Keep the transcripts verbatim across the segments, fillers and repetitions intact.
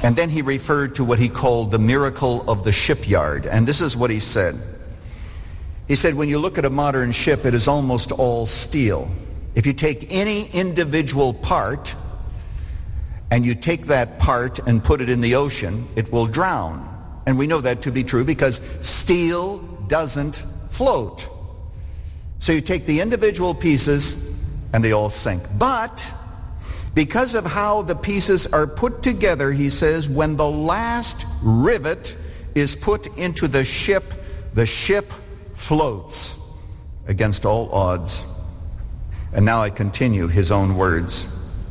And then he referred to what he called the miracle of the shipyard. And this is what he said. He said, when you look at a modern ship, it is almost all steel. If you take any individual part and you take that part and put it in the ocean, it will drown. And we know that to be true because steel doesn't float. So you take the individual pieces and they all sink. But because of how the pieces are put together, he says, when the last rivet is put into the ship, the ship floats against all odds. And now I continue his own words.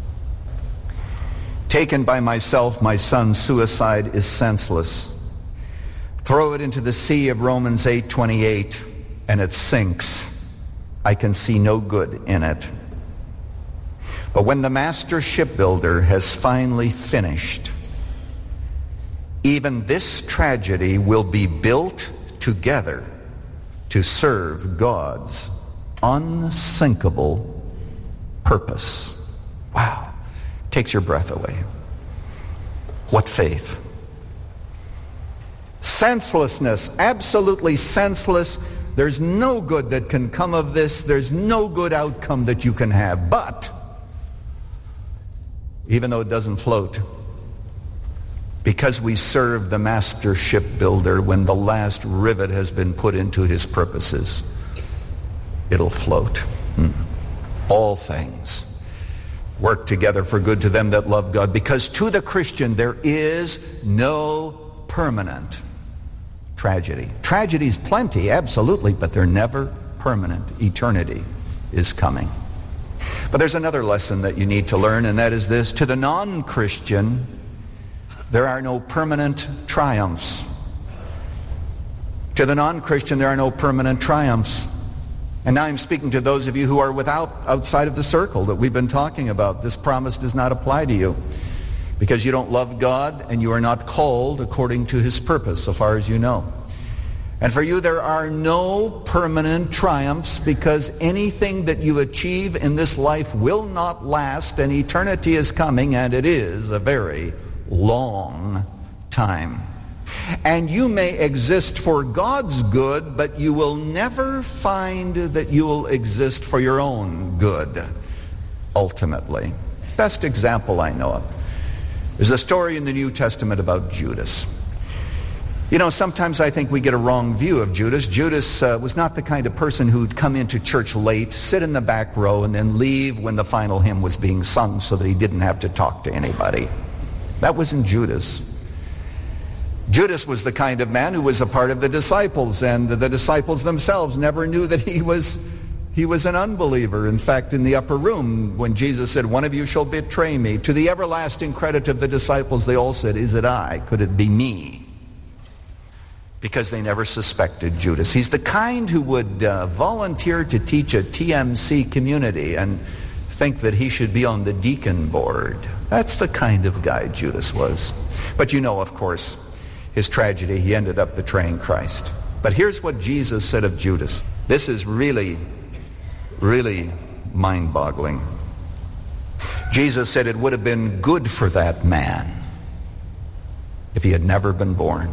Taken by myself, my son's suicide is senseless. Throw it into the sea of Romans eight twenty-eight, and it sinks. I can see no good in it. But when the master shipbuilder has finally finished, even this tragedy will be built together to serve God's unsinkable purpose. Wow. Takes your breath away. What faith. Senselessness, absolutely senseless. There's no good that can come of this. There's no good outcome that you can have. But even though it doesn't float, because we serve the master shipbuilder, when the last rivet has been put into his purposes, it'll float. Hmm. All things work together for good to them that love God, because to the Christian there is no permanent tragedy. Tragedies plenty, absolutely, but they're never permanent. Eternity is coming. But there's another lesson that you need to learn, and that is this. To the non-Christian, there are no permanent triumphs. To the non-Christian, there are no permanent triumphs. And now I'm speaking to those of you who are without, outside of the circle that we've been talking about. This promise does not apply to you because you don't love God and you are not called according to his purpose, so far as you know. And for you, there are no permanent triumphs because anything that you achieve in this life will not last, and eternity is coming, and it is a very long time. And you may exist for God's good, but you will never find that you will exist for your own good, ultimately. Best example I know of is a story in the New Testament about Judas. You know, sometimes I think we get a wrong view of Judas. Judas uh, was not the kind of person who'd come into church late, sit in the back row, and then leave when the final hymn was being sung so that he didn't have to talk to anybody. That wasn't Judas. Judas was the kind of man who was a part of the disciples, and the disciples themselves never knew that he was he was an unbeliever. In fact, in the upper room, when Jesus said, "One of you shall betray me," to the everlasting credit of the disciples, they all said, "Is it I? Could it be me?" Because they never suspected Judas. He's the kind who would uh, volunteer to teach a T M C community and think that he should be on the deacon board. That's the kind of guy Judas was. But you know, of course, his tragedy, he ended up betraying Christ. But here's what Jesus said of Judas. This is really, really mind-boggling. Jesus said it would have been good for that man if he had never been born.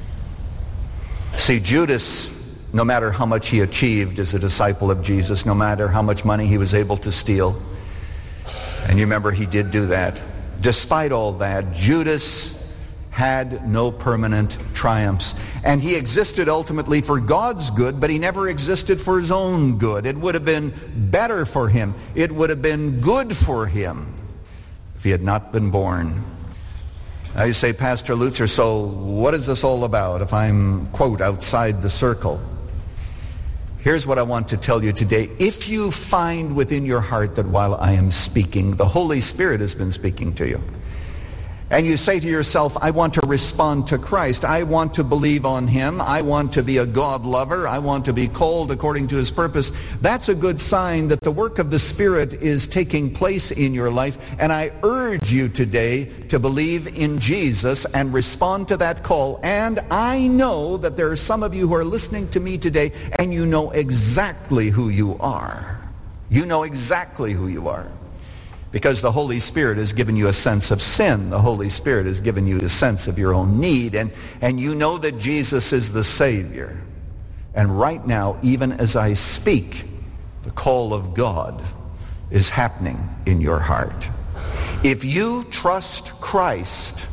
See, Judas, no matter how much he achieved as a disciple of Jesus, no matter how much money he was able to steal, and you remember he did do that, despite all that, Judas had no permanent triumphs. And he existed ultimately for God's good, but he never existed for his own good. It would have been better for him. It would have been good for him if he had not been born. Now you say, Pastor Lutzer, so what is this all about if I'm, quote, outside the circle? Here's what I want to tell you today. If you find within your heart that while I am speaking, the Holy Spirit has been speaking to you, and you say to yourself, I want to respond to Christ. I want to believe on him. I want to be a God lover. I want to be called according to his purpose. That's a good sign that the work of the Spirit is taking place in your life. And I urge you today to believe in Jesus and respond to that call. And I know that there are some of you who are listening to me today, and you know exactly who you are. You know exactly who you are. Because the Holy Spirit has given you a sense of sin. The Holy Spirit has given you a sense of your own need. And, and you know that Jesus is the Savior. And right now, even as I speak, the call of God is happening in your heart. If you trust Christ,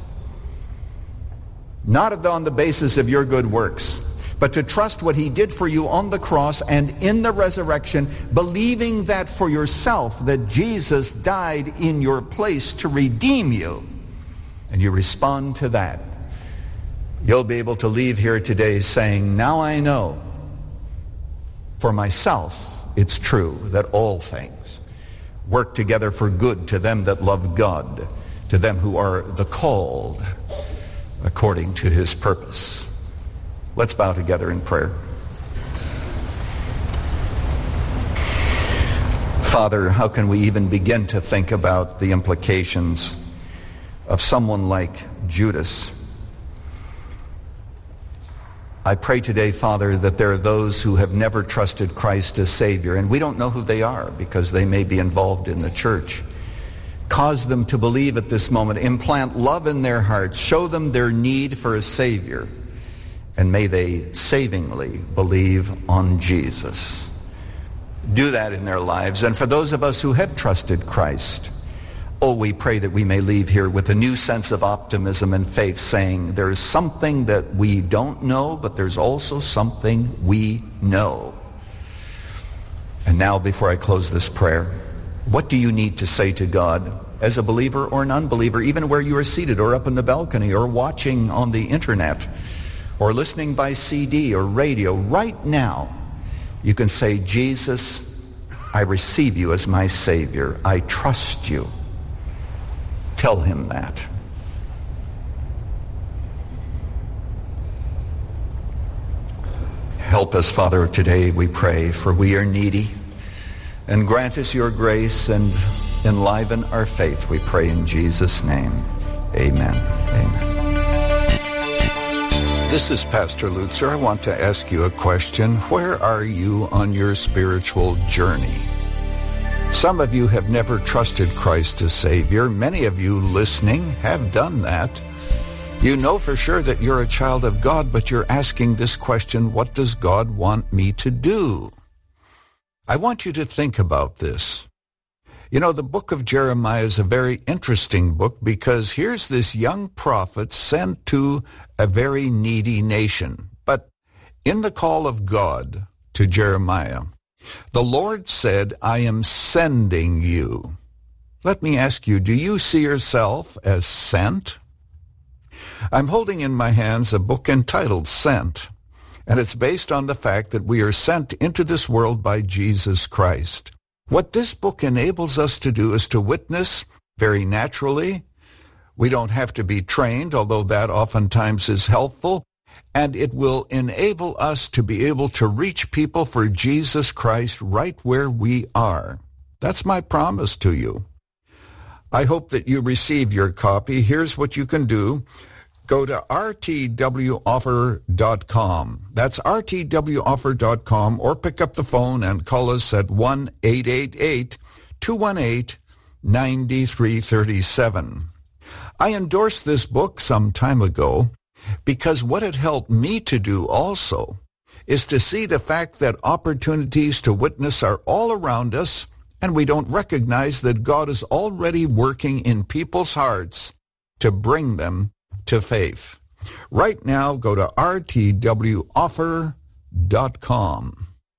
not on the basis of your good works, but to trust what he did for you on the cross and in the resurrection, believing that for yourself, that Jesus died in your place to redeem you, and you respond to that, you'll be able to leave here today saying, now I know for myself it's true that all things work together for good to them that love God, to them who are the called according to his purpose. Let's bow together in prayer. Father, how can we even begin to think about the implications of someone like Judas? I pray today, Father, that there are those who have never trusted Christ as Savior, and we don't know who they are because they may be involved in the church. Cause them to believe at this moment. Implant love in their hearts. Show them their need for a Savior. And may they savingly believe on Jesus. Do that in their lives. And for those of us who have trusted Christ, oh, we pray that we may leave here with a new sense of optimism and faith, saying there's something that we don't know, but there's also something we know. And now, before I close this prayer, what do you need to say to God as a believer or an unbeliever, even where you are seated or up in the balcony or watching on the internet or listening by C D or radio? Right now, you can say, Jesus, I receive you as my Savior. I trust you. Tell him that. Help us, Father, today, we pray, for we are needy. And grant us your grace and enliven our faith, we pray in Jesus' name. Amen. Amen. This is Pastor Lutzer. I want to ask you a question. Where are you on your spiritual journey? Some of you have never trusted Christ as Savior. Many of you listening have done that. You know for sure that you're a child of God, but you're asking this question, what does God want me to do? I want you to think about this. You know, the book of Jeremiah is a very interesting book because here's this young prophet sent to a very needy nation. But in the call of God to Jeremiah, the Lord said, I am sending you. Let me ask you, do you see yourself as sent? I'm holding in my hands a book entitled Sent, and it's based on the fact that we are sent into this world by Jesus Christ. What this book enables us to do is to witness very naturally. We don't have to be trained, although that oftentimes is helpful. And it will enable us to be able to reach people for Jesus Christ right where we are. That's my promise to you. I hope that you receive your copy. Here's what you can do. Go to r t w offer dot com. That's r t w offer dot com, or pick up the phone and call us at one eight eight eight, two one eight, nine three three seven. I endorsed this book some time ago because what it helped me to do also is to see the fact that opportunities to witness are all around us, and we don't recognize that God is already working in people's hearts to bring them to faith. Right now, go to r t w offer dot com.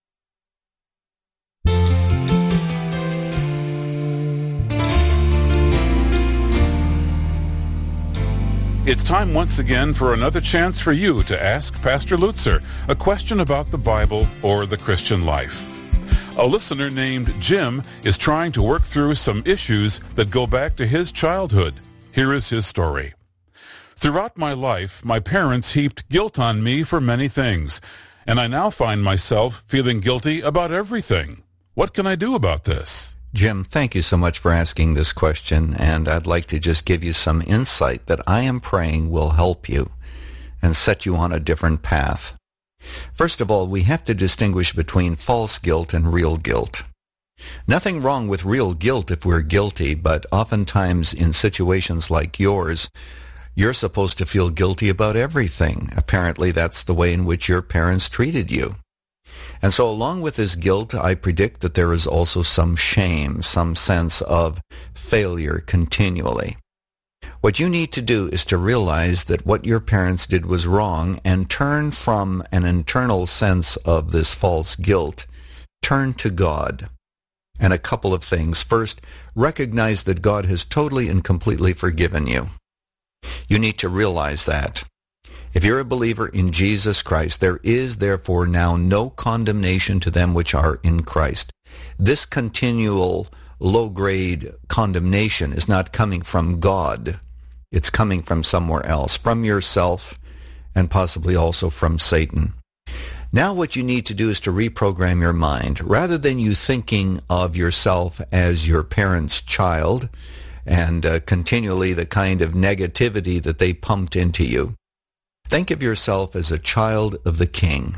It's time once again for another chance for you to ask Pastor Lutzer a question about the Bible or the Christian life. A listener named Jim is trying to work through some issues that go back to his childhood. Here is his story. Throughout my life, my parents heaped guilt on me for many things, and I now find myself feeling guilty about everything. What can I do about this? Jim, thank you so much for asking this question, and I'd like to just give you some insight that I am praying will help you and set you on a different path. First of all, we have to distinguish between false guilt and real guilt. Nothing wrong with real guilt if we're guilty, but oftentimes in situations like yours, you're supposed to feel guilty about everything. Apparently, that's the way in which your parents treated you. And so along with this guilt, I predict that there is also some shame, some sense of failure continually. What you need to do is to realize that what your parents did was wrong and turn from an internal sense of this false guilt. Turn to God. And a couple of things. First, recognize that God has totally and completely forgiven you. You need to realize that. If you're a believer in Jesus Christ, there is therefore now no condemnation to them which are in Christ. This continual low-grade condemnation is not coming from God. It's coming from somewhere else, from yourself, and possibly also from Satan. Now what you need to do is to reprogram your mind. Rather than you thinking of yourself as your parents' child and uh, continually the kind of negativity that they pumped into you, think of yourself as a child of the King.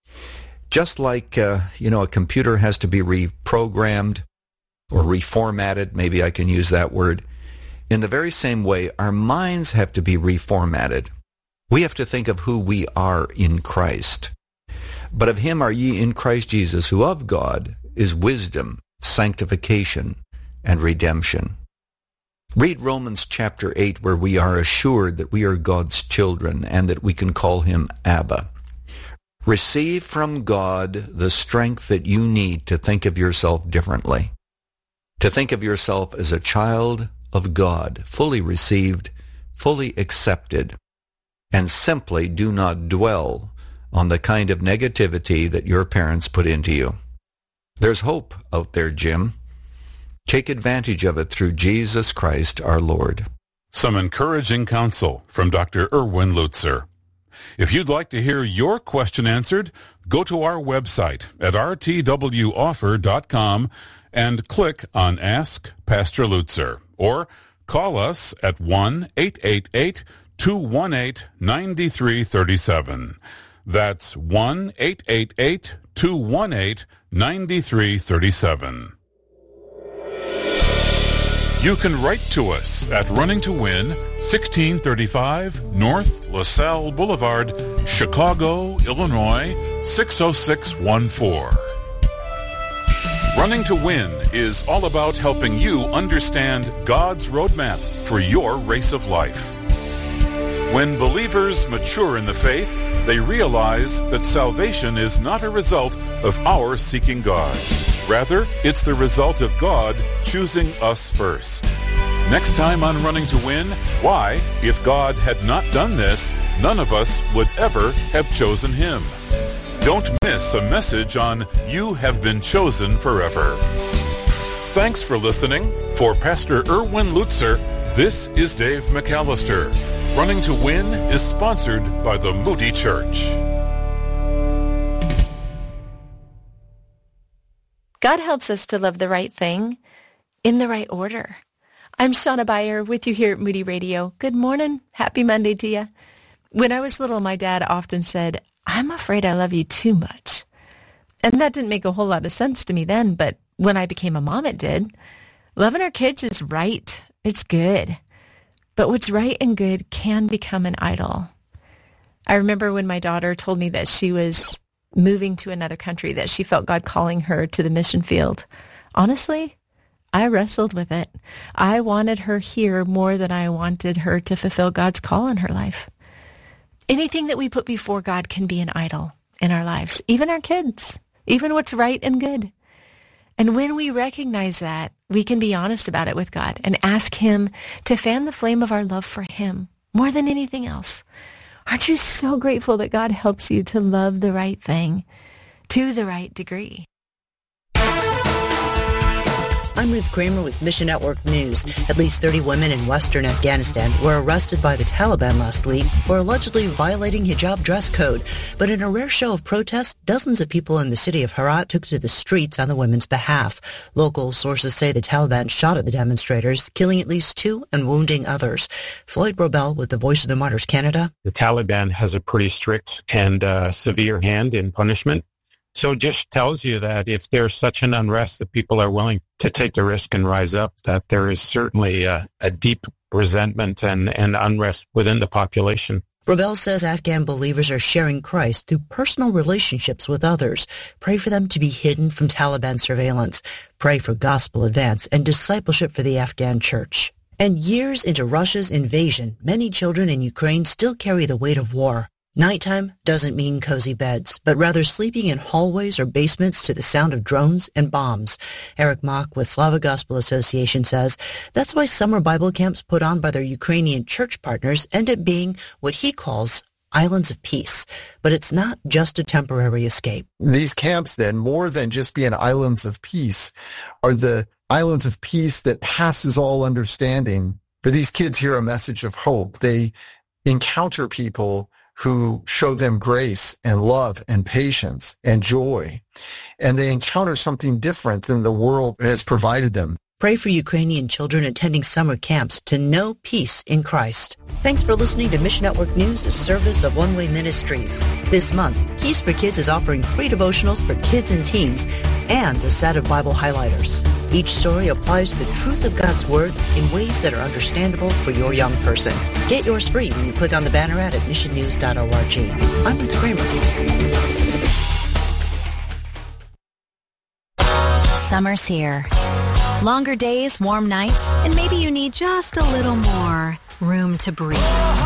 Just like, uh, you know, a computer has to be reprogrammed or reformatted, maybe I can use that word. In the very same way, our minds have to be reformatted. We have to think of who we are in Christ. But of him are ye in Christ Jesus, who of God is wisdom, sanctification, and redemption. Read Romans chapter eight, where we are assured that we are God's children and that we can call him Abba. Receive from God the strength that you need to think of yourself differently, to think of yourself as a child of God, fully received, fully accepted, and simply do not dwell on the kind of negativity that your parents put into you. There's hope out there, Jim. Take advantage of it through Jesus Christ our Lord. Some encouraging counsel from Doctor Erwin Lutzer. If you'd like to hear your question answered, go to our website at r t w offer dot com and click on Ask Pastor Lutzer, or call us at one eight eight eight, two one eight, nine three three seven. That's one eight eight eight, two one eight, nine three three seven. You can write to us at Running to Win, sixteen thirty-five North LaSalle Boulevard, Chicago, Illinois, six oh six one four. Running to Win is all about helping you understand God's roadmap for your race of life. When believers mature in the faith, they realize that salvation is not a result of our seeking God. Rather, it's the result of God choosing us first. Next time on Running to Win, why, if God had not done this, none of us would ever have chosen him. Don't miss a message on You Have Been Chosen Forever. Thanks for listening. For Pastor Erwin Lutzer, this is Dave McAllister. Running to Win is sponsored by the Moody Church. God helps us to love the right thing in the right order. I'm Shauna Beyer with you here at Moody Radio. Good morning. Happy Monday to you. When I was little, my dad often said, I'm afraid I love you too much. And that didn't make a whole lot of sense to me then, but when I became a mom, it did. Loving our kids is right. It's good. But what's right and good can become an idol. I remember when my daughter told me that she was moving to another country, that she felt God calling her to the mission field. Honestly, I wrestled with it. I wanted her here more than I wanted her to fulfill God's call in her life. Anything that we put before God can be an idol in our lives, even our kids, even what's right and good. And when we recognize that, we can be honest about it with God and ask him to fan the flame of our love for him more than anything else. Aren't you so grateful that God helps you to love the right thing to the right degree? I'm Ruth Kramer with Mission Network News. At least thirty women in western Afghanistan were arrested by the Taliban last week for allegedly violating hijab dress code. But in a rare show of protest, dozens of people in the city of Herat took to the streets on the women's behalf. Local sources say the Taliban shot at the demonstrators, killing at least two and wounding others. Floyd Robel with the Voice of the Martyrs Canada. The Taliban has a pretty strict and uh, severe hand in punishment. So it just tells you that if there's such an unrest that people are willing to take the risk and rise up, that there is certainly a, a deep resentment and, and unrest within the population. Rebel says Afghan believers are sharing Christ through personal relationships with others. Pray for them to be hidden from Taliban surveillance. Pray for gospel advance and discipleship for the Afghan church. And years into Russia's invasion, many children in Ukraine still carry the weight of war. Nighttime doesn't mean cozy beds, but rather sleeping in hallways or basements to the sound of drones and bombs. Eric Mock with Slava Gospel Association says that's why summer Bible camps put on by their Ukrainian church partners end up being what he calls islands of peace. But it's not just a temporary escape. These camps, then, more than just being islands of peace, are the islands of peace that passes all understanding. For these kids hear a message of hope. They encounter people who show them grace and love and patience and joy. And they encounter something different than the world has provided them. Pray for Ukrainian children attending summer camps to know peace in Christ. Thanks for listening to Mission Network News, a service of One Way Ministries. This month, Keys for Kids is offering free devotionals for kids and teens and a set of Bible highlighters. Each story applies to the truth of God's Word in ways that are understandable for your young person. Get yours free when you click on the banner ad at mission news dot org. I'm Ruth Kramer. Summer's here. Longer days, warm nights, and maybe you need just a little more room to breathe.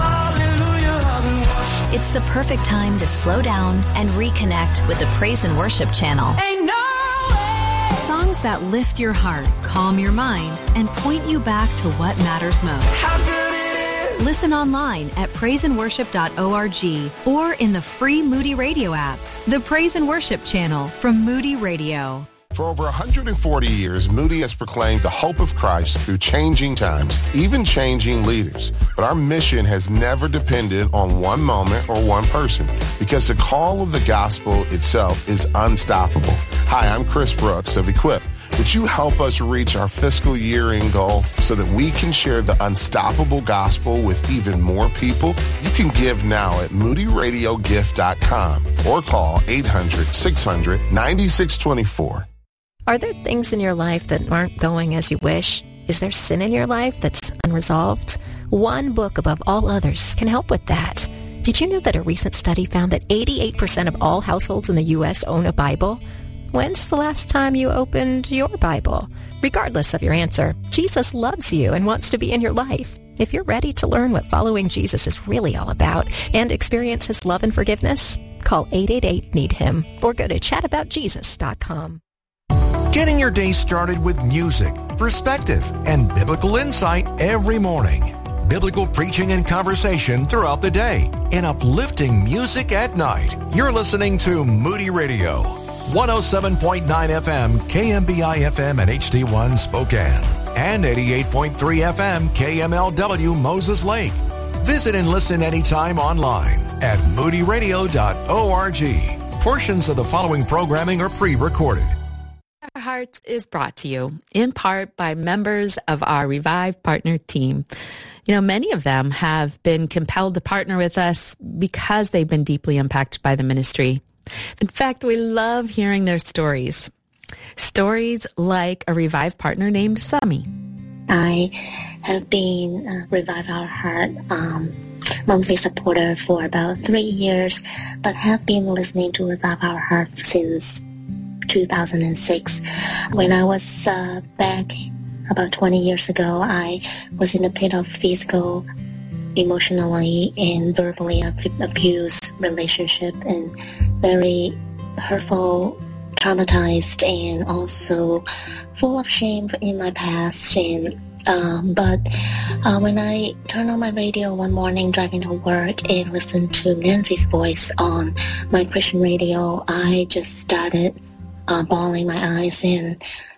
It's the perfect time to slow down and reconnect with the Praise and Worship channel. Ain't no way. Songs that lift your heart, calm your mind, and point you back to what matters most. How good it is. Listen online at praise and worship dot org or in the free Moody Radio app. The Praise and Worship channel from Moody Radio. For over one hundred forty years, Moody has proclaimed the hope of Christ through changing times, even changing leaders. But our mission has never depended on one moment or one person, because the call of the gospel itself is unstoppable. Hi, I'm Chris Brooks of Equip. Would you help us reach our fiscal year-end goal so that we can share the unstoppable gospel with even more people? You can give now at moody radio gift dot com or call eight hundred, six hundred, nine six two four. Are there things in your life that aren't going as you wish? Is there sin in your life that's unresolved? One book above all others can help with that. Did you know that a recent study found that eighty-eight percent of all households in the U S own a Bible? When's the last time you opened your Bible? Regardless of your answer, Jesus loves you and wants to be in your life. If you're ready to learn what following Jesus is really all about and experience his love and forgiveness, call eight eight eight, need him or go to chat about jesus dot com. Getting your day started with music, perspective, and biblical insight every morning. Biblical preaching and conversation throughout the day, and uplifting music at night. You're listening to Moody Radio, one oh seven point nine F M, K M B I F M and H D one Spokane, and eighty-eight point three F M, K M L W Moses Lake. Visit and listen anytime online at moody radio dot org. Portions of the following programming are pre-recorded. Our Hearts is brought to you in part by members of our Revive Partner team. You know, many of them have been compelled to partner with us because they've been deeply impacted by the ministry. In fact, we love hearing their stories. Stories like a Revive partner named Sami. I have been a Revive Our Heart um, monthly supporter for about three years, but have been listening to Revive Our Heart since two thousand six. When I was uh, back about twenty years ago, I was in a pit of physical, emotionally, and verbally abused relationship, and very hurtful, traumatized, and also full of shame in my past. And um, but uh, when I turned on my radio one morning driving to work and listened to Nancy's voice on my Christian radio, I just started Uh, bawling my eyes, and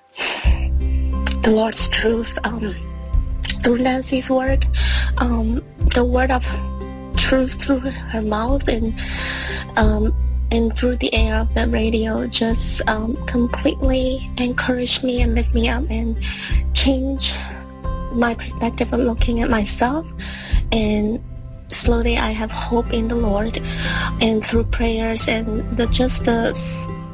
the Lord's truth um, through Nancy's word, um, the word of truth through her mouth and um, and through the air of the radio just um, completely encouraged me and lifted me up and changed my perspective of looking at myself. And slowly I have hope in the Lord, and through prayers and the just the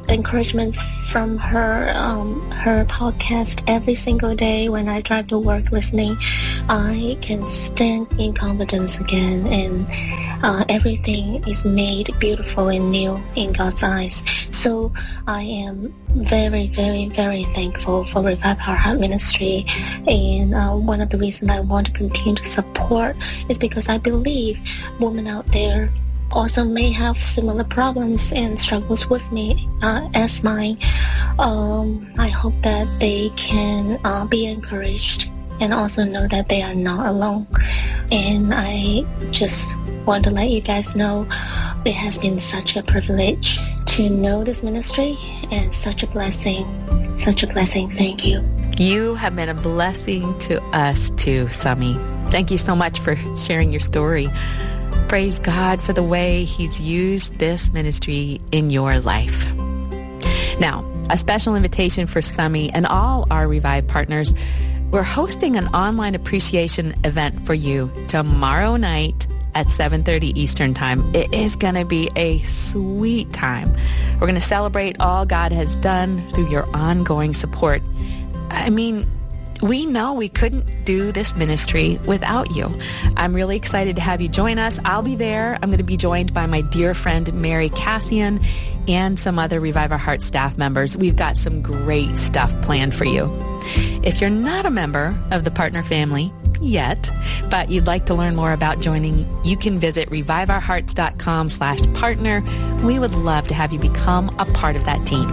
encouragement from her um, her podcast every single day when I drive to work listening. I can stand in confidence again, and uh, everything is made beautiful and new in God's eyes. So I am very, very, very thankful for Revive Our Heart Ministry. And uh, one of the reasons I want to continue to support is because I believe women out there also may have similar problems and struggles with me uh, as mine. Um, I hope that they can uh, be encouraged and also know that they are not alone. And I just want to let you guys know it has been such a privilege to know this ministry and such a blessing. Such a blessing. Thank you. You have been a blessing to us too, Sami. Thank you so much for sharing your story. Praise God for the way He's used this ministry in your life. Now, a special invitation for Sami and all our Revive partners. We're hosting an online appreciation event for you tomorrow night at seven thirty Eastern Time. It is going to be a sweet time. We're going to celebrate all God has done through your ongoing support. I mean, we know we couldn't do this ministry without you. I'm really excited to have you join us. I'll be there. I'm going to be joined by my dear friend Mary Cassian and some other Revive Our Heart staff members. We've got some great stuff planned for you. If you're not a member of the partner family yet, but you'd like to learn more about joining, you can visit reviveourhearts.com slash partner. We would love to have you become a part of that team.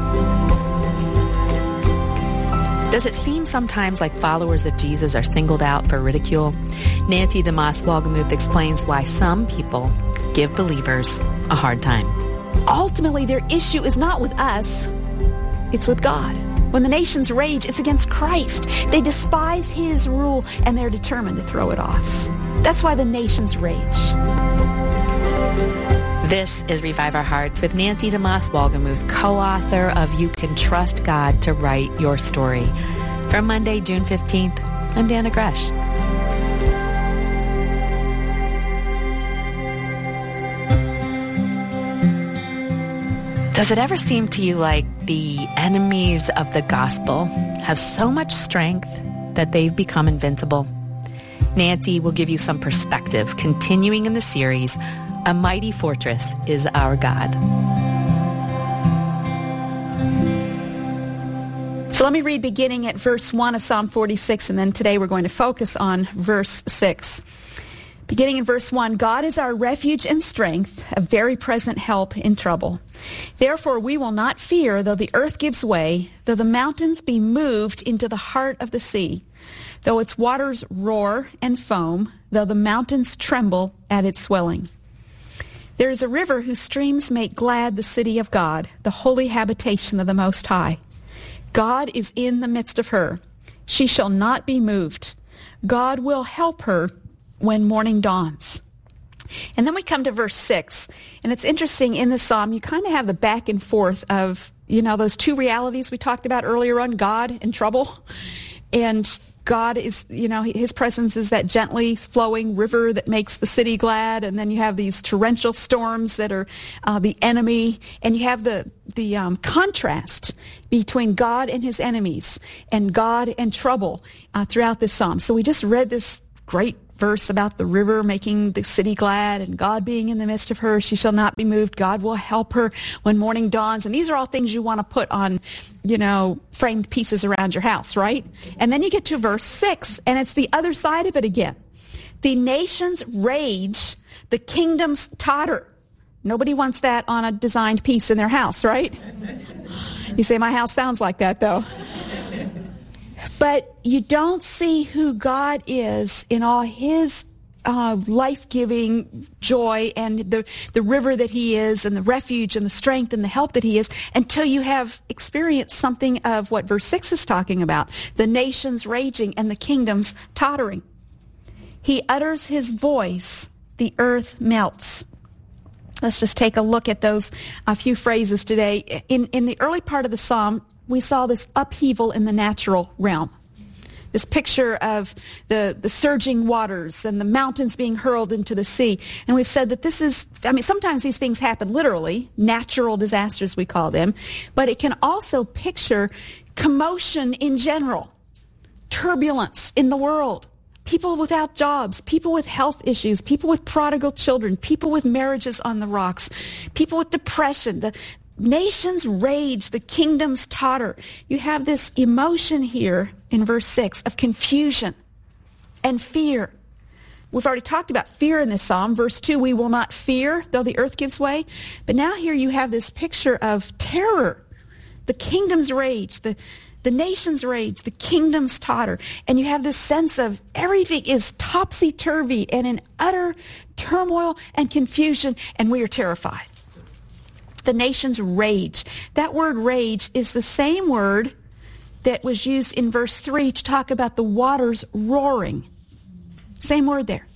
Does it seem sometimes like followers of Jesus are singled out for ridicule? Nancy DeMoss Wolgemuth explains why some people give believers a hard time. Ultimately, their issue is not with us. It's with God. When the nations rage, it's against Christ. They despise His rule, and they're determined to throw it off. That's why the nations rage. This is Revive Our Hearts with Nancy DeMoss Wolgemuth, co-author of You Can Trust God to Write Your Story. For Monday, June fifteenth, I'm Dana Gresh. Does it ever seem to you like the enemies of the gospel have so much strength that they've become invincible? Nancy will give you some perspective, continuing in the series, A Mighty Fortress is Our God. So let me read beginning at verse one of Psalm forty-six, and then today we're going to focus on verse six. Beginning in verse one, God is our refuge and strength, a very present help in trouble. Therefore we will not fear, though the earth gives way, though the mountains be moved into the heart of the sea, though its waters roar and foam, though the mountains tremble at its swelling. There is a river whose streams make glad the city of God, the holy habitation of the Most High. God is in the midst of her. She shall not be moved. God will help her when morning dawns. And then we come to verse six. And it's interesting, in the psalm, you kind of have the back and forth of, you know, those two realities we talked about earlier on, God and trouble. And God is, you know, His presence is that gently flowing river that makes the city glad. And then you have these torrential storms that are uh, the enemy. And you have the, the um, contrast between God and His enemies and God and trouble uh, throughout this psalm. So we just read this great verse about the river making the city glad and God being in the midst of her. She shall not be moved. God will help her when morning dawns. And these are all things you want to put on, you know, framed pieces around your house, right? And then you get to verse six, and it's the other side of it again. The nations rage, the kingdoms totter. Nobody wants that on a designed piece in their house, right? You say, my house sounds like that, though. But you don't see who God is in all His uh, life-giving joy and the, the river that He is and the refuge and the strength and the help that He is until you have experienced something of what verse six is talking about, the nations raging and the kingdoms tottering. He utters His voice, the earth melts. Let's just take a look at those a few phrases today. In, in the early part of the psalm, we saw this upheaval in the natural realm. This picture of the, the surging waters and the mountains being hurled into the sea. And we've said that this is, I mean, sometimes these things happen literally, natural disasters we call them, but it can also picture commotion in general, turbulence in the world, people without jobs, people with health issues, people with prodigal children, people with marriages on the rocks, people with depression. The nations rage, the kingdoms totter. You have this emotion here in verse six of confusion and fear. We've already talked about fear in this psalm. Verse two, we will not fear though the earth gives way. But now here you have this picture of terror. The kingdoms rage, the, the nations rage, the kingdoms totter. And you have this sense of everything is topsy-turvy and in utter turmoil and confusion, and we are terrified. The nations rage. That word rage is the same word that was used in verse three to talk about the waters roaring. Same word there.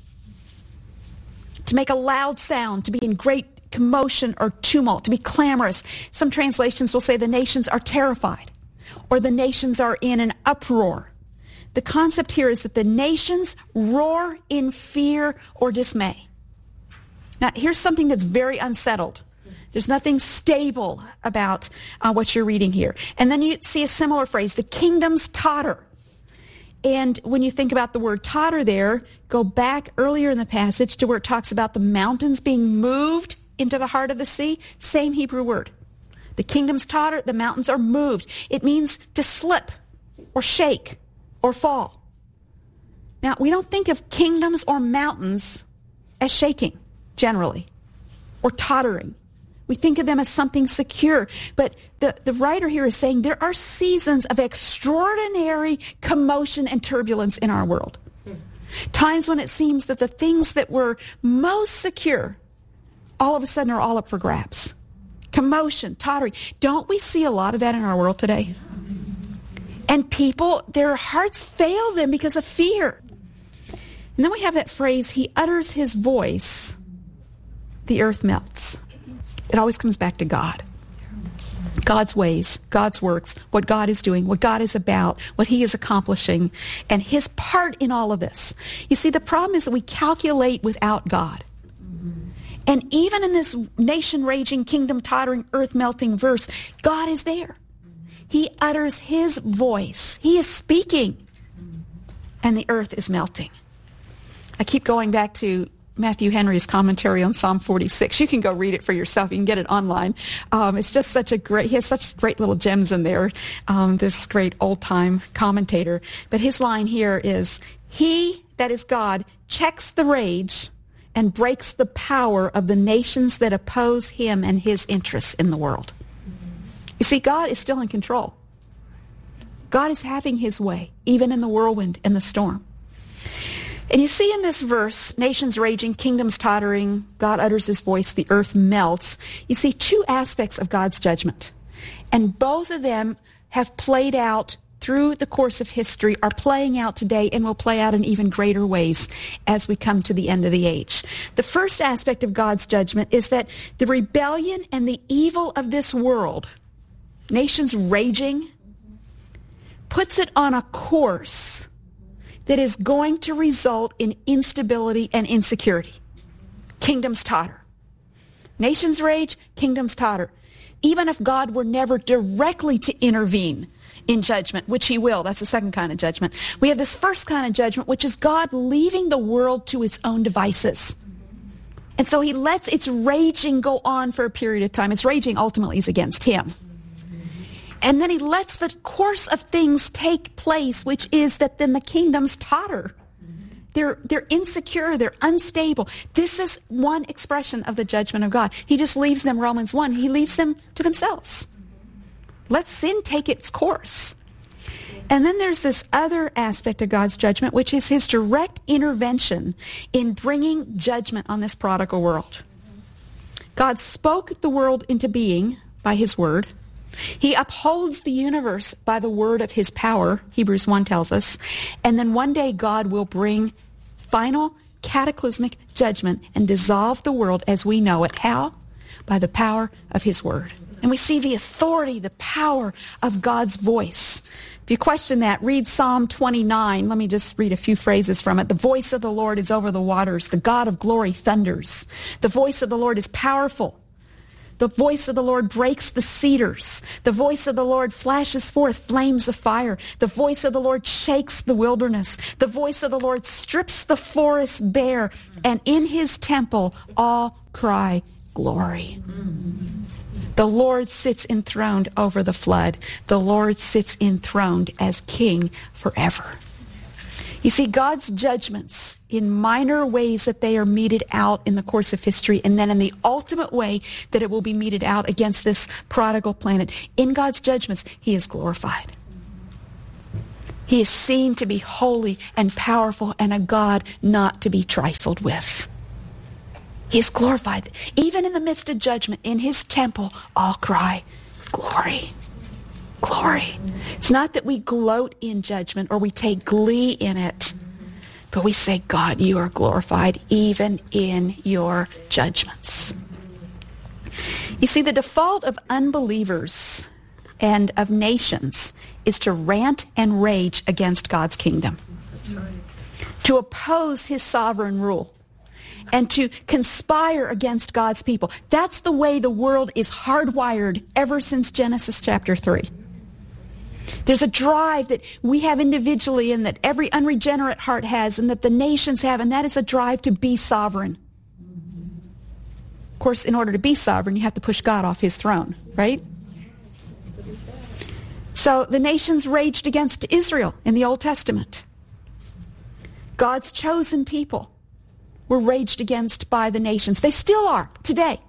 To make a loud sound, to be in great commotion or tumult, to be clamorous. Some translations will say the nations are terrified or the nations are in an uproar. The concept here is that the nations roar in fear or dismay. Now, here's something that's very unsettled. There's nothing stable about uh, what you're reading here. And then you see a similar phrase, the kingdoms totter. And when you think about the word totter there, go back earlier in the passage to where it talks about the mountains being moved into the heart of the sea. Same Hebrew word. The kingdoms totter, the mountains are moved. It means to slip or shake or fall. Now, we don't think of kingdoms or mountains as shaking, generally, or tottering. We think of them as something secure. But the, the writer here is saying there are seasons of extraordinary commotion and turbulence in our world. Times when it seems that the things that were most secure all of a sudden are all up for grabs. Commotion, tottering. Don't we see a lot of that in our world today? And people, their hearts fail them because of fear. And then we have that phrase, he utters his voice, the earth melts. It always comes back to God. God's ways, God's works, what God is doing, what God is about, what he is accomplishing, and his part in all of this. You see, the problem is that we calculate without God. And even in this nation-raging, kingdom-tottering, earth-melting verse, God is there. He utters his voice. He is speaking. And the earth is melting. I keep going back to Matthew Henry's commentary on Psalm forty-six. You can go read it for yourself. You can get it online. Um, it's just such a great, he has such great little gems in there, um, this great old-time commentator. But his line here is, he, that is God, checks the rage and breaks the power of the nations that oppose him and his interests in the world. You see, God is still in control. God is having his way, even in the whirlwind and the storm. And you see in this verse, nations raging, kingdoms tottering, God utters his voice, the earth melts. You see two aspects of God's judgment. And both of them have played out through the course of history, are playing out today, and will play out in even greater ways as we come to the end of the age. The first aspect of God's judgment is that the rebellion and the evil of this world, nations raging, puts it on a course that is going to result in instability and insecurity. Kingdoms totter. Nations rage, kingdoms totter. Even if God were never directly to intervene in judgment, which he will. That's the second kind of judgment. We have this first kind of judgment, which is God leaving the world to its own devices. And so he lets its raging go on for a period of time. Its raging ultimately is against him. And then he lets the course of things take place, which is that then the kingdoms totter. They're, they're insecure. They're unstable. This is one expression of the judgment of God. He just leaves them, Romans one, he leaves them to themselves. Let sin take its course. And then there's this other aspect of God's judgment, which is his direct intervention in bringing judgment on this prodigal world. God spoke the world into being by his word. He upholds the universe by the word of his power, Hebrews one tells us. And then one day God will bring final cataclysmic judgment and dissolve the world as we know it. How? By the power of his word. And we see the authority, the power of God's voice If you question that, read Psalm twenty-nine. Let me just read a few phrases from it. The voice of the Lord is over the waters. The God of glory thunders. The voice of the Lord is powerful. The voice of the Lord breaks the cedars. The voice of the Lord flashes forth flames of fire. The voice of the Lord shakes the wilderness. The voice of the Lord strips the forest bare. And in his temple all cry glory. The Lord sits enthroned over the flood. The Lord sits enthroned as king forever. You see, God's judgments in minor ways that they are meted out in the course of history, and then in the ultimate way that it will be meted out against this prodigal planet. In God's judgments, he is glorified. He is seen to be holy and powerful and a God not to be trifled with. He is glorified. Even in the midst of judgment, in his temple, all cry, glory, glory. It's not that we gloat in judgment or we take glee in it, but we say, God, you are glorified even in your judgments. You see, the default of unbelievers and of nations is to rant and rage against God's kingdom, That's right. to oppose his sovereign rule, and to conspire against God's people. That's the way the world is hardwired ever since Genesis chapter three. There's a drive that we have individually and that every unregenerate heart has and that the nations have, and that is a drive to be sovereign. Of course, in order to be sovereign, you have to push God off his throne, right? So the nations raged against Israel in the Old Testament. God's chosen people were raged against by the nations. They still are today.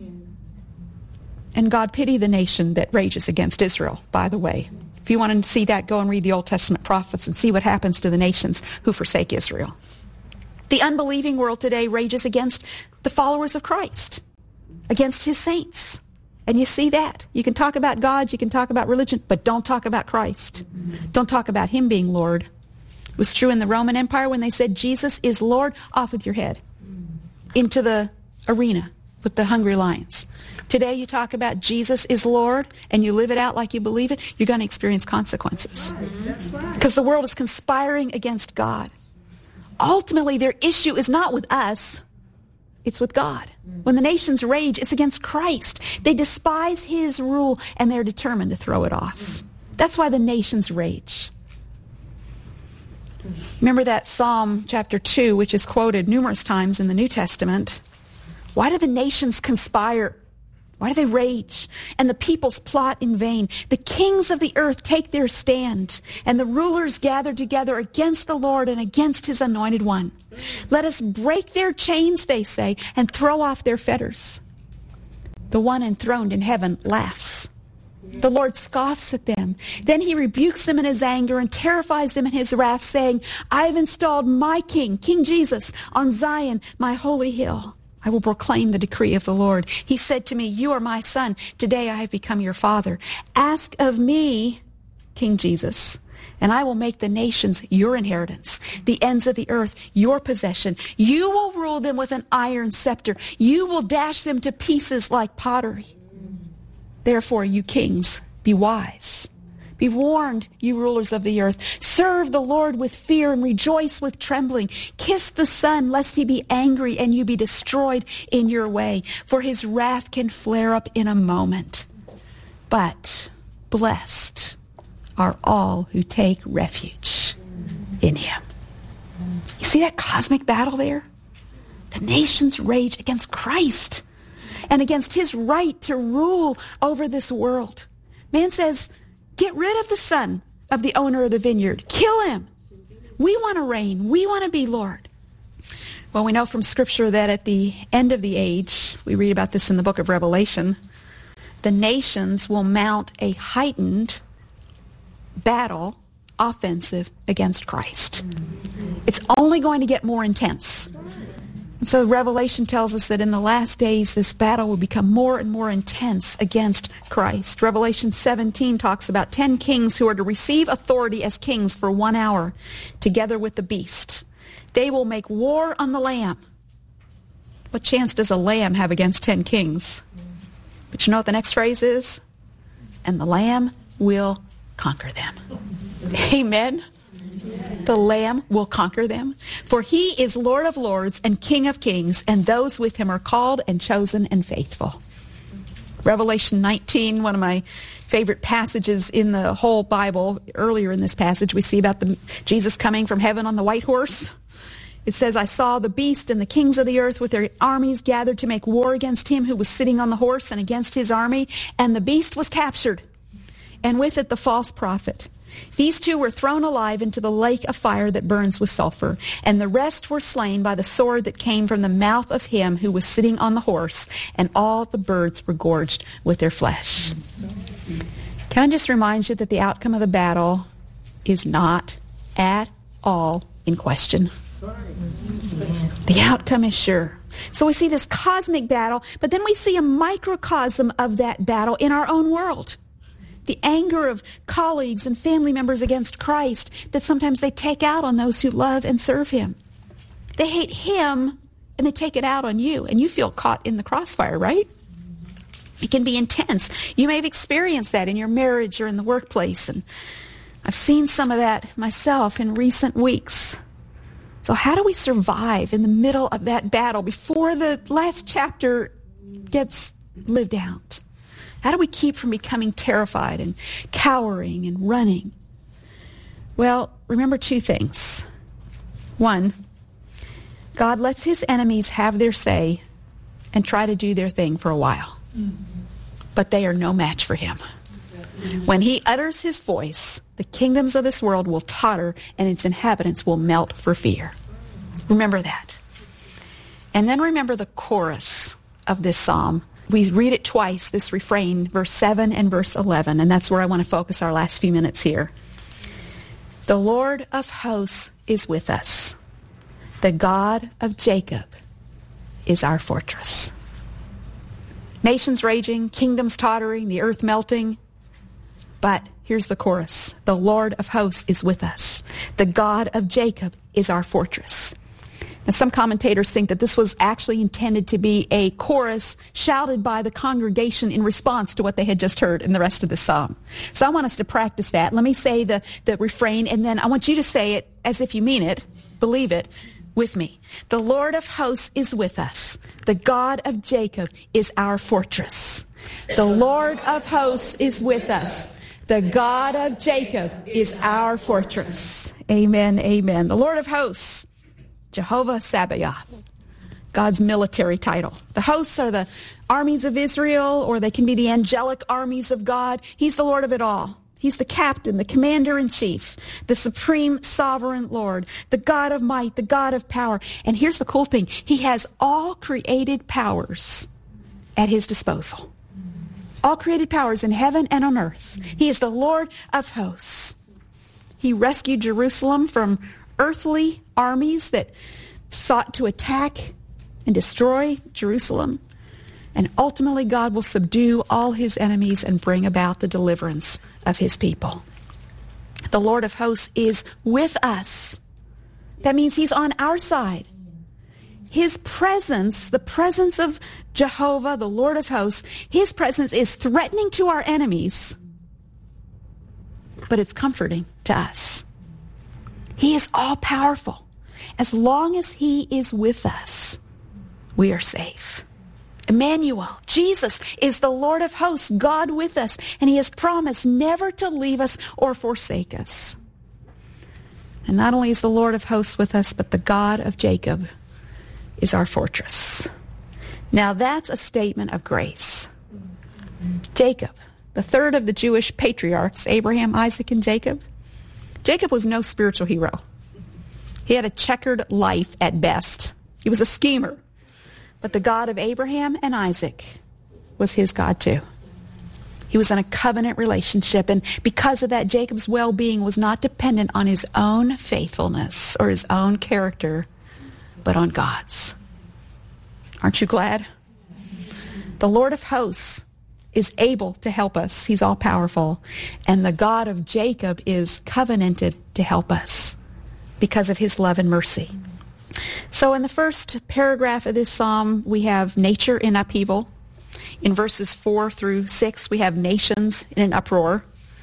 And God pity the nation that rages against Israel, by the way. If you want to see that, go and read the Old Testament prophets and see what happens to the nations who forsake Israel. The unbelieving world today rages against the followers of Christ, against his saints. And you see that. You can talk about God, you can talk about religion, but don't talk about Christ. Don't talk about him being Lord. It was true in the Roman Empire when they said, Jesus is Lord, off with your head. Into the arena with the hungry lions. Today you talk about Jesus is Lord and you live it out like you believe it, you're going to experience consequences. That's right. Because the world is conspiring against God. Ultimately, their issue is not with us. It's with God. When the nations rage, it's against Christ. They despise his rule and they're determined to throw it off. That's why the nations rage. Remember that Psalm chapter two, which is quoted numerous times in the New Testament. Why do the nations conspire? Why do they rage? And the peoples plot in vain. The kings of the earth take their stand, and the rulers gather together against the Lord and against his anointed one. Let us break their chains, they say, and throw off their fetters. The one enthroned in heaven laughs. The Lord scoffs at them. Then he rebukes them in his anger and terrifies them in his wrath, saying, I have installed my king, King Jesus, on Zion, my holy hill. I will proclaim the decree of the Lord. He said to me, you are my son. Today I have become your father. Ask of me, King Jesus, and I will make the nations your inheritance, the ends of the earth your possession. You will rule them with an iron scepter. You will dash them to pieces like pottery. Therefore, you kings, be wise. Be warned, you rulers of the earth. Serve the Lord with fear and rejoice with trembling. Kiss the Son, lest he be angry and you be destroyed in your way. For his wrath can flare up in a moment. But blessed are all who take refuge in him. You see that cosmic battle there? The nations rage against Christ and against his right to rule over this world. Man says, get rid of the son of the owner of the vineyard. Kill him. We want to reign. We want to be Lord. Well, we know from Scripture that at the end of the age, we read about this in the book of Revelation, the nations will mount a heightened battle offensive against Christ. It's only going to get more intense. And so Revelation tells us that in the last days, this battle will become more and more intense against Christ. Revelation seventeen talks about ten kings who are to receive authority as kings for one hour, together with the beast. They will make war on the Lamb. What chance does a lamb have against ten kings? But you know what the next phrase is? And the Lamb will conquer them. Amen. The Lamb will conquer them. For he is Lord of lords and King of kings, and those with him are called and chosen and faithful. Revelation nineteen, one of my favorite passages in the whole Bible. Earlier in this passage, we see about the, Jesus coming from heaven on the white horse. It says, I saw the beast and the kings of the earth with their armies gathered to make war against him who was sitting on the horse and against his army. And the beast was captured, and with it the false prophet. These two were thrown alive into the lake of fire that burns with sulfur. And the rest were slain by the sword that came from the mouth of him who was sitting on the horse. And all the birds were gorged with their flesh. Can I just remind you that the outcome of the battle is not at all in question? The outcome is sure. So we see this cosmic battle, but then we see a microcosm of that battle in our own world. The anger of colleagues and family members against Christ that sometimes they take out on those who love and serve him. They hate him and they take it out on you, and you feel caught in the crossfire, right? It can be intense. You may have experienced that in your marriage or in the workplace, and I've seen some of that myself in recent weeks. So how do we survive in the middle of that battle before the last chapter gets lived out? How do we keep from becoming terrified and cowering and running? Well, remember two things. One, God lets his enemies have their say and try to do their thing for a while. But they are no match for him. When he utters his voice, the kingdoms of this world will totter and its inhabitants will melt for fear. Remember that. And then remember the chorus of this psalm. We read it twice, this refrain, verse seven and verse eleven, and that's where I want to focus our last few minutes here. The Lord of hosts is with us. The God of Jacob is our fortress. Nations raging, kingdoms tottering, the earth melting. But here's the chorus. The Lord of hosts is with us. The God of Jacob is our fortress. And some commentators think that this was actually intended to be a chorus shouted by the congregation in response to what they had just heard in the rest of the psalm. So I want us to practice that. Let me say the, the refrain, and then I want you to say it as if you mean it, believe it, with me. The Lord of hosts is with us. The God of Jacob is our fortress. The Lord of hosts is with us. The God of Jacob is our fortress. Amen, amen. The Lord of hosts, Jehovah Sabaoth, God's military title. The hosts are the armies of Israel, or they can be the angelic armies of God. He's the Lord of it all. He's the captain, the commander-in-chief, the supreme sovereign Lord, the God of might, the God of power. And here's the cool thing. He has all created powers at his disposal. All created powers in heaven and on earth. He is the Lord of hosts. He rescued Jerusalem from earthly armies that sought to attack and destroy Jerusalem. And ultimately, God will subdue all his enemies and bring about the deliverance of his people. The Lord of hosts is with us. That means he's on our side. His presence, the presence of Jehovah, the Lord of hosts, his presence is threatening to our enemies, but it's comforting to us. He is all-powerful. As long as he is with us, we are safe. Emmanuel, Jesus, is the Lord of hosts, God with us, and he has promised never to leave us or forsake us. And not only is the Lord of hosts with us, but the God of Jacob is our fortress. Now that's a statement of grace. Jacob, the third of the Jewish patriarchs, Abraham, Isaac, and Jacob. Jacob was no spiritual hero. He had a checkered life at best. He was a schemer. But the God of Abraham and Isaac was his God too. He was in a covenant relationship, and because of that, Jacob's well-being was not dependent on his own faithfulness or his own character, but on God's. Aren't you glad? The Lord of hosts is able to help us. He's all-powerful. And the God of Jacob is covenanted to help us because of his love and mercy. So in the first paragraph of this psalm, we have nature in upheaval. In verses four through six, we have nations in an uproar.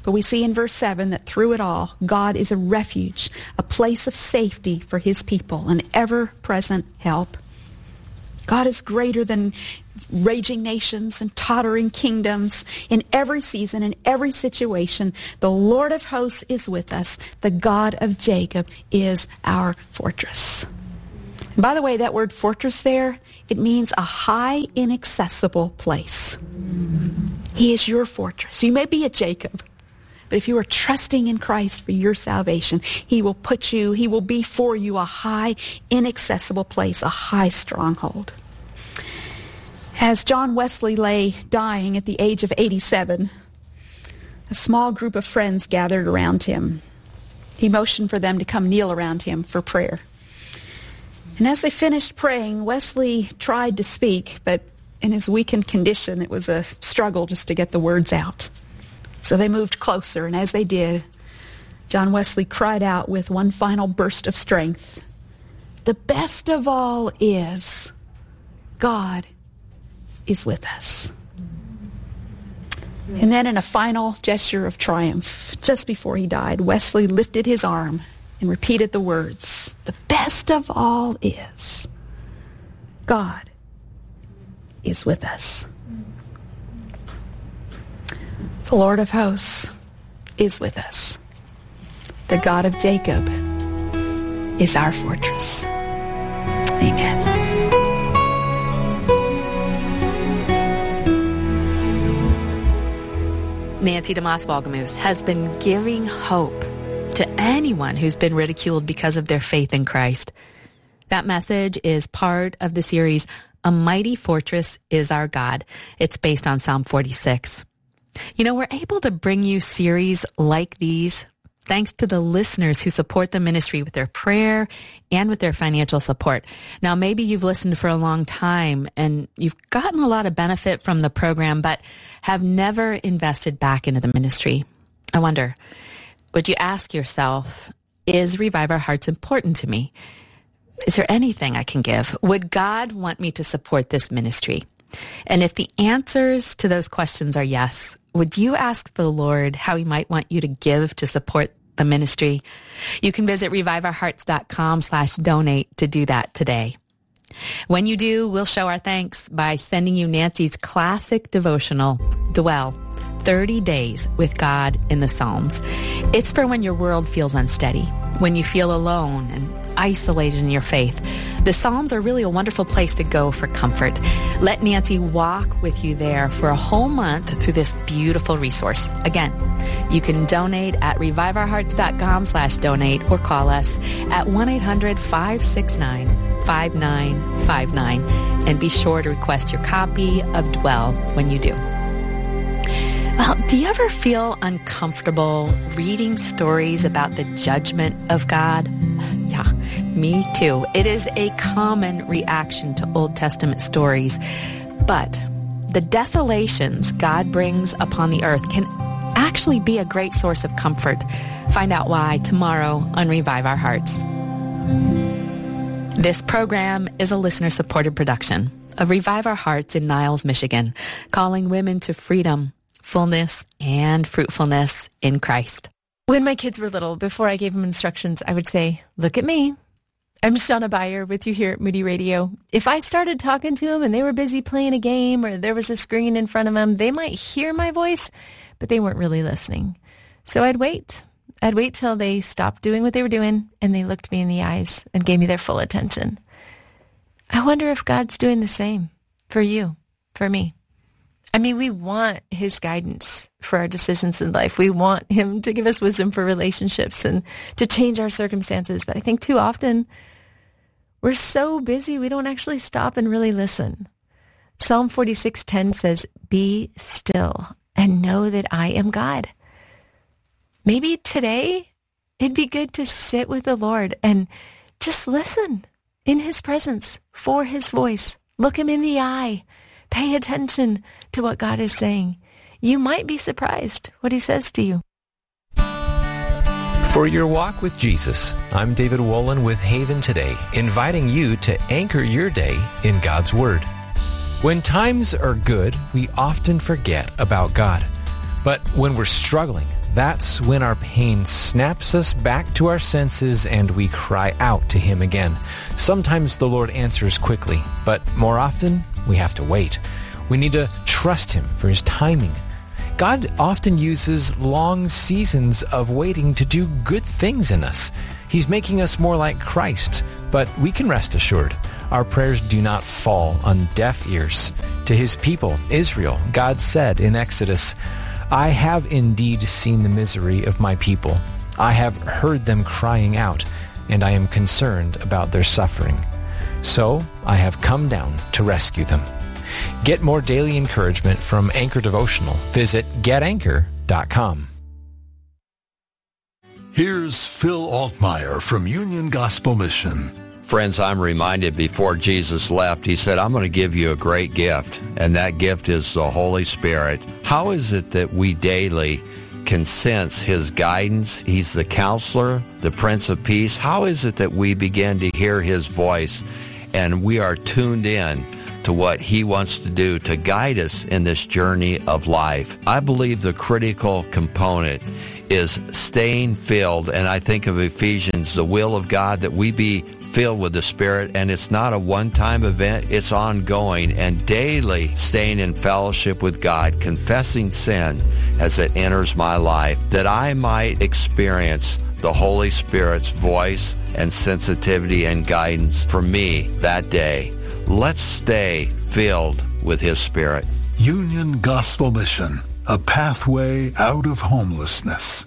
But we see in verse seven that through it all, God is a refuge, a place of safety for his people, an ever-present help. God is greater than raging nations and tottering kingdoms. In every season, in every situation, the Lord of hosts is with us. The God of Jacob is our fortress. And by the way, that word fortress there, it means a high, inaccessible place. He is your fortress. You may be a Jacob, but if you are trusting in Christ for your salvation, he will put you, he will be for you a high, inaccessible place, a high stronghold. As John Wesley lay dying at the age of eighty-seven, a small group of friends gathered around him. He motioned for them to come kneel around him for prayer. And as they finished praying, Wesley tried to speak, but in his weakened condition, it was a struggle just to get the words out. So they moved closer, and as they did, John Wesley cried out with one final burst of strength, "The best of all is God is with us." And then in a final gesture of triumph, just before he died, Wesley lifted his arm and repeated the words, "The best of all is God is with us." The Lord of hosts is with us. The God of Jacob is our fortress. Amen. Nancy DeMoss Wolgemuth has been giving hope to anyone who's been ridiculed because of their faith in Christ. That message is part of the series, A Mighty Fortress is Our God. It's based on Psalm forty-six. You know, we're able to bring you series like these thanks to the listeners who support the ministry with their prayer and with their financial support. Now, maybe you've listened for a long time and you've gotten a lot of benefit from the program, but have never invested back into the ministry. I wonder, would you ask yourself, is Revive Our Hearts important to me? Is there anything I can give? Would God want me to support this ministry? And if the answers to those questions are yes, would you ask the Lord how he might want you to give to support the ministry? You can visit reviveourhearts.com slash donate to do that today. When you do, we'll show our thanks by sending you Nancy's classic devotional, Dwell, thirty days with God in the Psalms. It's for when your world feels unsteady, when you feel alone and isolated in your faith. The Psalms are really a wonderful place to go for comfort. Let Nancy walk with you there for a whole month through this beautiful resource. Again, you can donate at reviveourhearts.com slash donate or call us at one eight hundred five six nine five nine five nine and be sure to request your copy of Dwell when you do. Well, do you ever feel uncomfortable reading stories about the judgment of God? Yeah, me too. It is a common reaction to Old Testament stories. But the desolations God brings upon the earth can actually be a great source of comfort. Find out why tomorrow on Revive Our Hearts. This program is a listener-supported production of Revive Our Hearts in Niles, Michigan, calling women to freedom, fullness, and fruitfulness in Christ. When my kids were little, before I gave them instructions, I would say, look at me. I'm Shauna Beyer with you here at Moody Radio. If I started talking to them and they were busy playing a game or there was a screen in front of them, they might hear my voice, but they weren't really listening. So I'd wait. I'd wait till they stopped doing what they were doing and they looked me in the eyes and gave me their full attention. I wonder if God's doing the same for you, for me. I mean, we want his guidance for our decisions in life. We want him to give us wisdom for relationships and to change our circumstances. But I think too often we're so busy we don't actually stop and really listen. Psalm forty-six ten says, "Be still and know that I am God." Maybe today it'd be good to sit with the Lord and just listen in his presence for his voice. Look him in the eye. Pay attention to what God is saying. You might be surprised what he says to you. For your walk with Jesus, I'm David Wolin with Haven Today, inviting you to anchor your day in God's Word. When times are good, we often forget about God. But when we're struggling, That's when our pain snaps us back to our senses and we cry out to Him again. Sometimes the Lord answers quickly, but more often we have to wait. We need to trust Him for His timing. God often uses long seasons of waiting to do good things in us. He's making us more like Christ, but we can rest assured our prayers do not fall on deaf ears. To His people, Israel, God said in Exodus, I have indeed seen the misery of my people. I have heard them crying out, and I am concerned about their suffering. So I have come down to rescue them. Get more daily encouragement from Anchor Devotional. Visit get anchor dot com. Here's Phil Altmeyer from Union Gospel Mission. Friends, I'm reminded before Jesus left, He said, I'm going to give you a great gift, and that gift is the Holy Spirit. How is it that we daily can sense His guidance? He's the counselor, the Prince of Peace. How is it that we begin to hear His voice and we are tuned in to what He wants to do to guide us in this journey of life? I believe the critical component is staying filled, and I think of Ephesians, the will of God, that we be filled with the Spirit, and it's not a one-time event, it's ongoing, and daily staying in fellowship with God, confessing sin as it enters my life, that I might experience the Holy Spirit's voice and sensitivity and guidance for me that day. Let's stay filled with His Spirit. Union Gospel Mission, a pathway out of homelessness.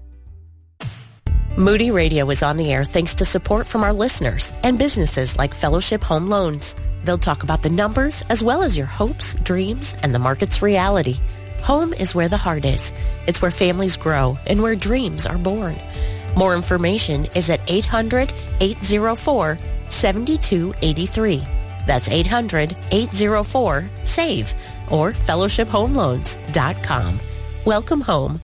Moody Radio is on the air thanks to support from our listeners and businesses like Fellowship Home Loans. They'll talk about the numbers as well as your hopes, dreams, and the market's reality. Home is where the heart is. It's where families grow and where dreams are born. More information is at eight hundred, eight oh four, seven two eight three. That's eight hundred, eight oh four, S A V E or fellowship home loans dot com. Welcome home.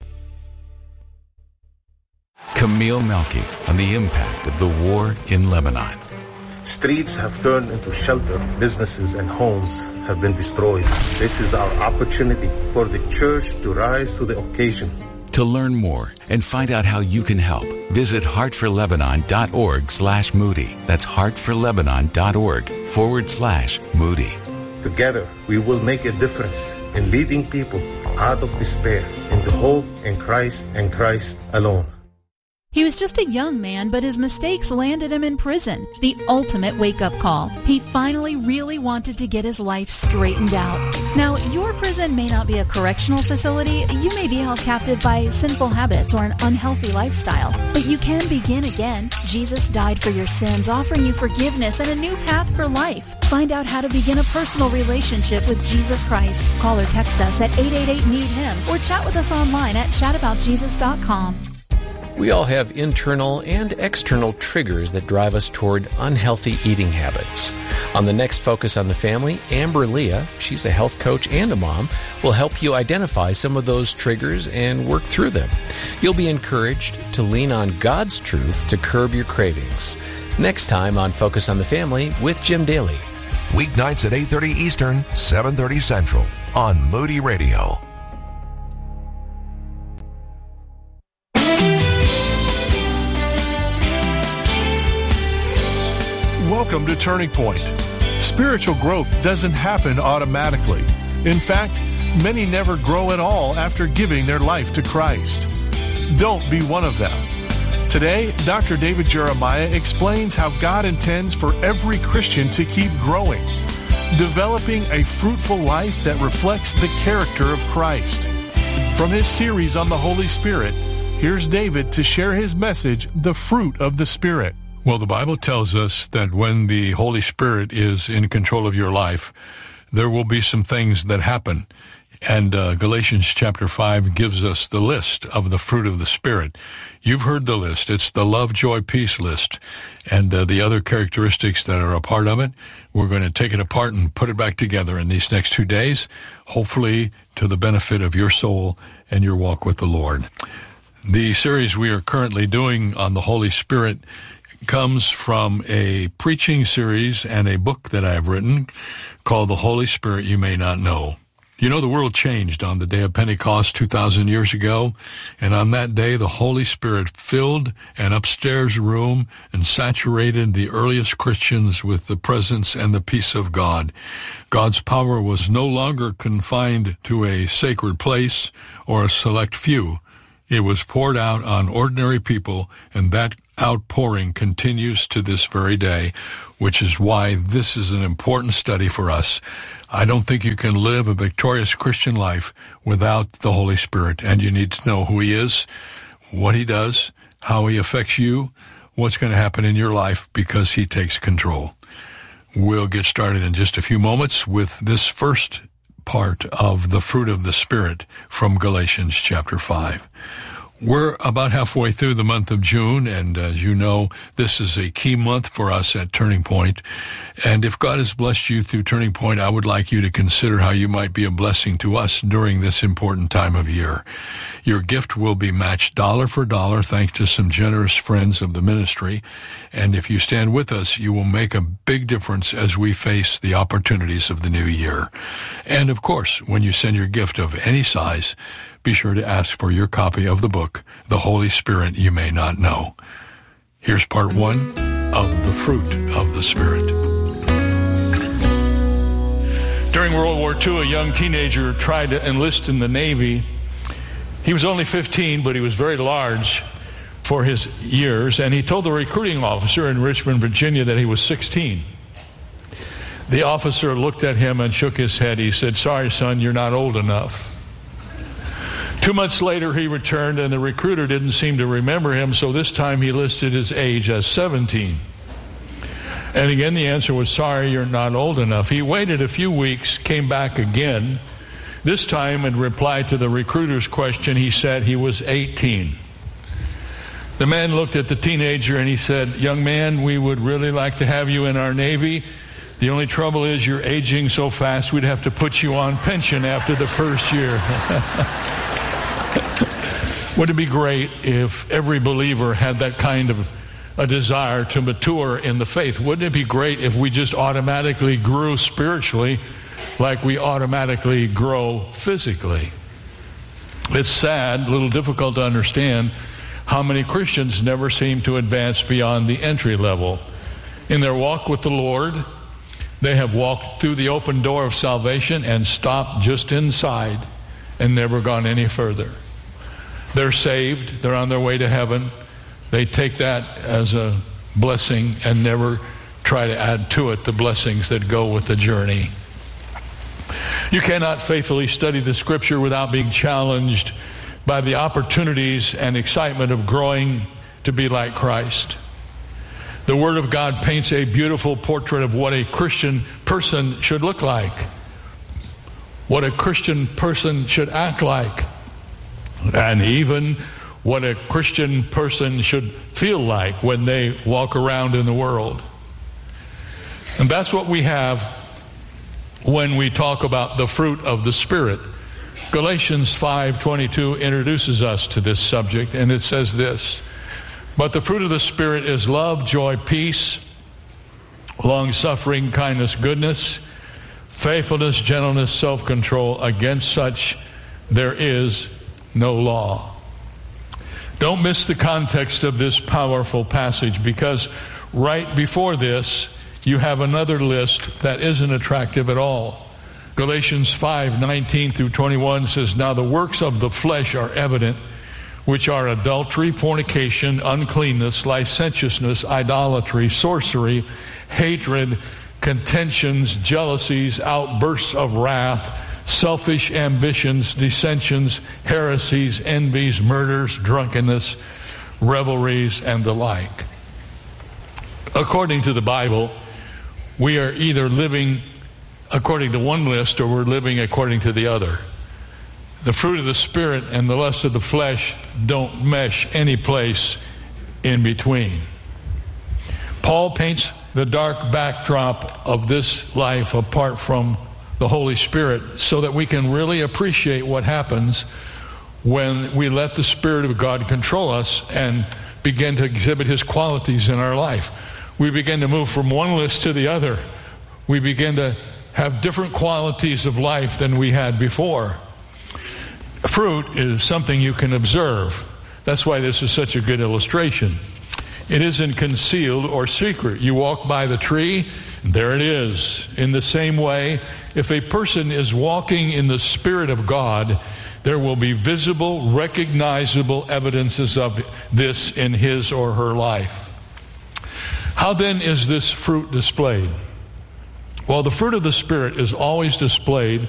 Camille Melky on the impact of the war in Lebanon. Streets have turned into shelter. Businesses and homes have been destroyed. This is our opportunity for the church to rise to the occasion. To learn more and find out how you can help, visit heartforlebanon.org slash Moody. That's heartforlebanon.org forward slash Moody. Together, we will make a difference in leading people out of despair into hope in Christ and Christ alone. He was just a young man, but his mistakes landed him in prison. The ultimate wake-up call. He finally really wanted to get his life straightened out. Now, your prison may not be a correctional facility. You may be held captive by sinful habits or an unhealthy lifestyle. But you can begin again. Jesus died for your sins, offering you forgiveness and a new path for life. Find out how to begin a personal relationship with Jesus Christ. Call or text us at eight eight eight, need him or chat with us online at chat about jesus dot com. We all have internal and external triggers that drive us toward unhealthy eating habits. On the next Focus on the Family, Amber Leah, she's a health coach and a mom, will help you identify some of those triggers and work through them. You'll be encouraged to lean on God's truth to curb your cravings. Next time on Focus on the Family with Jim Daly. Weeknights at eight thirty Eastern, seven thirty Central on Moody Radio. Welcome to Turning Point. Spiritual growth doesn't happen automatically. In fact, many never grow at all after giving their life to Christ. Don't be one of them. Today, Doctor David Jeremiah explains how God intends for every Christian to keep growing, developing a fruitful life that reflects the character of Christ. From his series on the Holy Spirit, here's David to share his message, The Fruit of the Spirit. Well, the Bible tells us that when the Holy Spirit is in control of your life, there will be some things that happen. And uh, Galatians chapter five gives us the list of the fruit of the Spirit. You've heard the list. It's the love, joy, peace list. And uh, the other characteristics that are a part of it, we're going to take it apart and put it back together in these next two days, hopefully to the benefit of your soul and your walk with the Lord. The series we are currently doing on the Holy Spirit comes from a preaching series and a book that I've written called The Holy Spirit You May Not Know. You know, the world changed on the day of Pentecost two thousand years ago, and on that day the Holy Spirit filled an upstairs room and saturated the earliest Christians with the presence and the peace of God. God's power was no longer confined to a sacred place or a select few. It was poured out on ordinary people, and that outpouring continues to this very day, which is why this is an important study for us. I don't think you can live a victorious Christian life without the Holy Spirit, and you need to know who he is, what he does, how he affects you, what's going to happen in your life, because he takes control. We'll get started in just a few moments with this first part of the fruit of the Spirit from Galatians chapter five. We're about halfway through the month of June, and as you know, this is a key month for us at Turning Point. And if God has blessed you through Turning Point, I would like you to consider how you might be a blessing to us during this important time of year. Your gift will be matched dollar for dollar thanks to some generous friends of the ministry. And if you stand with us, you will make a big difference as we face the opportunities of the new year. And of course, when you send your gift of any size, be sure to ask for your copy of the book, The Holy Spirit You May Not Know. Here's part one of the fruit of the Spirit. During World War Two, a young teenager tried to enlist in the Navy. He was only fifteen, but he was very large for his years, and he told the recruiting officer in Richmond, Virginia, that he was sixteen. The officer looked at him and shook his head. He said, "Sorry, son, you're not old enough." Two months later, he returned, and the recruiter didn't seem to remember him, so this time he listed his age as seventeen. And again, the answer was, "Sorry, you're not old enough." He waited a few weeks, came back again. This time, in reply to the recruiter's question, he said he was eighteen. The man looked at the teenager and he said, "Young man, we would really like to have you in our Navy. The only trouble is you're aging so fast, we'd have to put you on pension after the first year." Wouldn't it be great if every believer had that kind of a desire to mature in the faith? Wouldn't it be great if we just automatically grew spiritually like we automatically grow physically? It's sad, a little difficult to understand how many Christians never seem to advance beyond the entry level. In their walk with the Lord, they have walked through the open door of salvation and stopped just inside and never gone any further. They're saved. They're on their way to heaven. They take that as a blessing and never try to add to it the blessings that go with the journey. You cannot faithfully study the Scripture without being challenged by the opportunities and excitement of growing to be like Christ. The Word of God paints a beautiful portrait of what a Christian person should look like, what a Christian person should act like, and even what a Christian person should feel like when they walk around in the world. And that's what we have when we talk about the fruit of the Spirit. Galatians five twenty-two introduces us to this subject, and it says this: "But the fruit of the Spirit is love, joy, peace, long-suffering, kindness, goodness, faithfulness, gentleness, self-control. Against such there is no law." Don't miss the context of this powerful passage, because right before this, you have another list that isn't attractive at all. Galatians five nineteen through twenty-one says, "Now the works of the flesh are evident, which are adultery, fornication, uncleanness, licentiousness, idolatry, sorcery, hatred, contentions, jealousies, outbursts of wrath, selfish ambitions, dissensions, heresies, envies, murders, drunkenness, revelries, and the like." According to the Bible, we are either living according to one list or we're living according to the other. The fruit of the Spirit and the lust of the flesh don't mesh any place in between. Paul paints the dark backdrop of this life apart from the Holy Spirit so that we can really appreciate what happens when we let the Spirit of God control us and begin to exhibit His qualities in our life. We begin to move from one list to the other. We begin to have different qualities of life than we had before. Fruit is something you can observe. That's why this is such a good illustration. It isn't concealed or secret. You walk by the tree, and there it is. In the same way, if a person is walking in the Spirit of God, there will be visible, recognizable evidences of this in his or her life. How then is this fruit displayed? Well, the fruit of the Spirit is always displayed